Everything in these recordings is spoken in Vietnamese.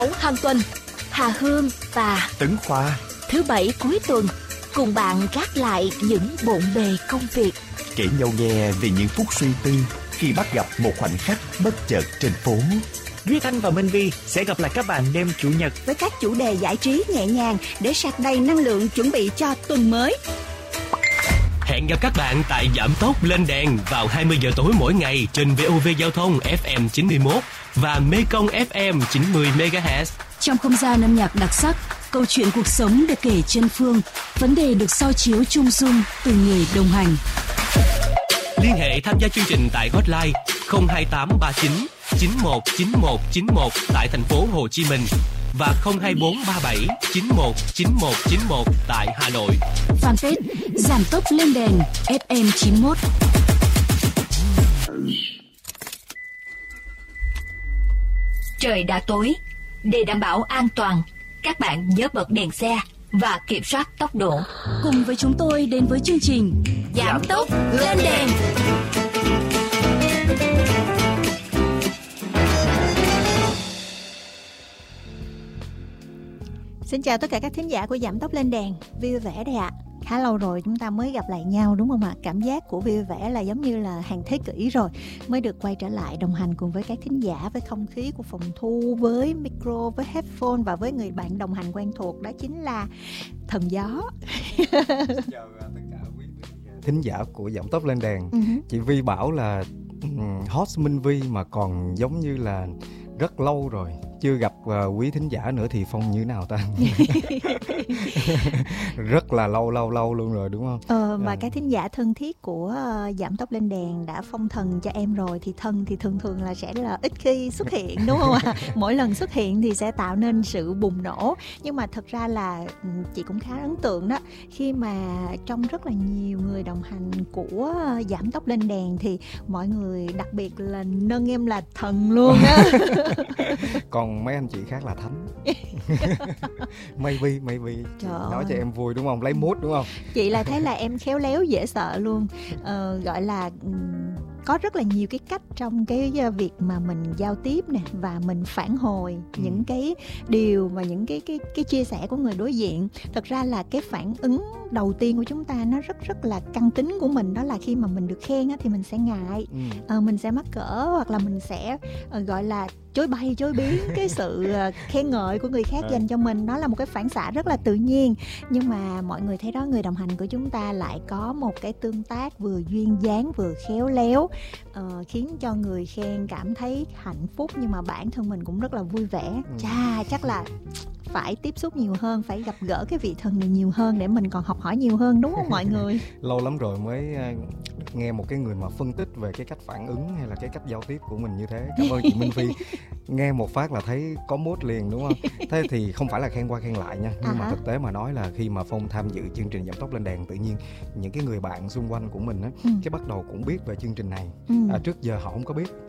hàng tuần, Hà Hương và Tấn Khoa. Thứ Bảy cuối tuần cùng bạn gác lại những bộn bề công việc, Kể nhau nghe về những phút suy tư khi bắt gặp một khoảnh khắc bất chợt trên phố. Duy Thanh và Minh Vi sẽ gặp lại các bạn đêm Chủ nhật với các chủ đề giải trí nhẹ nhàng để sạc đầy năng lượng chuẩn bị cho tuần mới. Hẹn gặp các bạn tại Giảm Tốc Lên Đèn vào 20 giờ tối mỗi ngày trên VOV Giao thông FM 91 và Mekong FM 90 MHz. Trong không gian âm nhạc đặc sắc, câu chuyện cuộc sống được kể chân phương, vấn đề được soi chiếu chung dung từ người đồng hành. Liên hệ tham gia chương trình tại hotline 02839 919191 tại thành phố Hồ Chí Minh và 02437 919191 tại Hà Nội. Fanpage Giảm Tốc Lên Đèn FM 91. Trời đã tối. Để đảm bảo an toàn, các bạn nhớ bật đèn xe và kiểm soát tốc độ. Cùng với chúng tôi đến với chương trình Giảm Tốc Lên Đèn. Xin chào tất cả các thính giả của Giảm Tốc Lên Đèn. Vui vẻ đây ạ. Khá lâu rồi chúng ta mới gặp lại nhau đúng không ạ? Cảm giác của vui vẻ là giống như là hàng thế kỷ rồi mới được quay trở lại đồng hành cùng với các thính giả, với không khí của phòng thu, với micro, với headphone và với người bạn đồng hành quen thuộc, đó chính là Thần Gió. Chào tất cả quý vị thính giả của Giảm Tốc Lên Đèn. Chị Vi bảo là host Minh Vi mà còn giống như là rất lâu rồi chưa gặp quý thính giả nữa thì Phong như thế nào ta? Rất là lâu luôn rồi đúng không? Và các thính giả thân thiết của Giảm Tốc Lên Đèn đã phong thần cho em rồi, thì thần thì thường là sẽ là ít khi xuất hiện đúng không ạ? Mỗi lần xuất hiện thì sẽ tạo nên sự bùng nổ. Nhưng mà thật ra là chị cũng khá ấn tượng đó, khi mà trong rất là nhiều người đồng hành của Giảm Tốc Lên Đèn thì mọi người đặc biệt là nâng em là thần luôn á. Còn mấy anh chị khác là thánh. Maybe nói cho em vui đúng không? Lấy mood đúng không? Chị là thấy là em khéo léo dễ sợ luôn. Gọi là có rất là nhiều cái cách trong cái việc mà mình giao tiếp nè, và mình phản hồi những cái điều và những cái chia sẻ của người đối diện. Thật ra là cái phản ứng đầu tiên của chúng ta nó rất là căn tính của mình, đó là khi mà mình được khen á, thì mình sẽ ngại, mình sẽ mắc cỡ, hoặc là mình sẽ gọi là chối biến cái sự khen ngợi của người khác dành cho mình. Đó là một cái phản xạ rất là tự nhiên. Nhưng mà mọi người thấy đó, người đồng hành của chúng ta lại có một cái tương tác vừa duyên dáng vừa khéo léo, khiến cho người khen cảm thấy hạnh phúc, nhưng mà bản thân mình cũng rất là vui vẻ. Chắc là phải tiếp xúc nhiều hơn, phải gặp gỡ cái vị thần này nhiều hơn để mình còn học hỏi nhiều hơn, đúng không mọi người? Lâu lắm rồi mới nghe một cái người mà phân tích về cái cách phản ứng hay là cái cách giao tiếp của mình như thế. Cảm ơn chị Minh Phi. Nghe một phát là thấy có mood liền đúng không? Thế thì không phải là khen qua khen lại nha, nhưng mà thực tế mà nói là khi mà Phong tham dự chương trình Giảm Tốc Lên Đèn, tự nhiên những cái người bạn xung quanh của mình á, cái bắt đầu cũng biết về chương trình này. Trước giờ họ không có biết.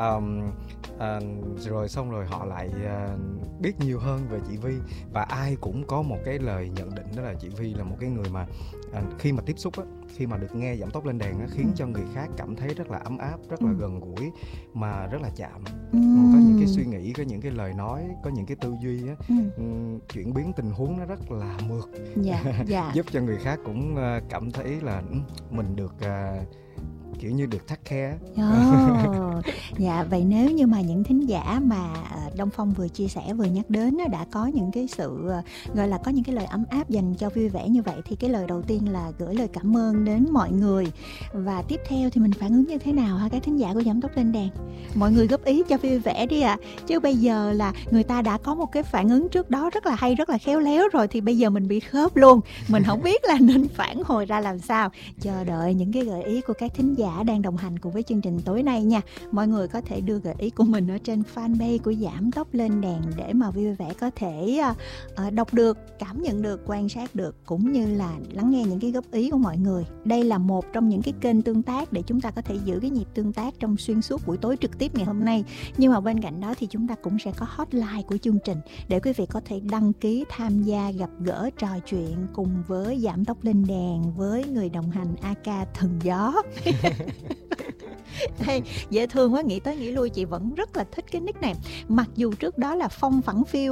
Rồi xong rồi họ lại biết nhiều hơn về chị Vi, và ai cũng có một cái lời nhận định, đó là chị Vi là một cái người mà khi mà tiếp xúc á, khi mà được nghe Giảm Tốc Lên Đèn á, khiến cho người khác cảm thấy rất là ấm áp, rất là gần gũi, mà rất là chạm. Có những cái suy nghĩ, có những cái lời nói, có những cái tư duy á, chuyển biến tình huống nó rất là mượt. Giúp cho người khác cũng cảm thấy là mình được kiểu như được take care. Dạ, vậy nếu như mà những thính giả mà Đông Phong vừa chia sẻ vừa nhắc đến đã có những cái sự gọi là có những cái lời ấm áp dành cho vui vẻ như vậy, thì cái lời đầu tiên là gửi lời cảm ơn đến mọi người, và tiếp theo thì mình phản ứng như thế nào hả các thính giả của Giảm Tốc Lên Đèn? Mọi người góp ý cho vui vẻ đi ạ. Chứ bây giờ là người ta đã có một cái phản ứng trước đó rất là hay, rất là khéo léo rồi, thì bây giờ mình bị khớp luôn, mình không biết là nên phản hồi ra làm sao. Chờ đợi những cái gợi ý của các thính giả đang đồng hành cùng với chương trình tối nay nha. Mọi người có thể đưa gợi ý của mình ở trên fanpage của Giảm Tốc Lên Đèn để mà vui vẻ có thể đọc được, cảm nhận được, quan sát được, cũng như là lắng nghe những cái góp ý của mọi người. Đây là một trong những cái kênh tương tác để chúng ta có thể giữ cái nhịp tương tác trong xuyên suốt buổi tối trực tiếp ngày hôm nay. Nhưng mà bên cạnh đó thì chúng ta cũng sẽ có hotline của chương trình để quý vị có thể đăng ký tham gia, gặp gỡ, trò chuyện cùng với Giảm Tốc Lên Đèn, với người đồng hành AK Thần Gió. Hey, dễ thương quá, nghĩ tới nghĩ lui chị vẫn rất là thích cái nick này. Mặc dù trước đó là Phong Phẳng Phiêu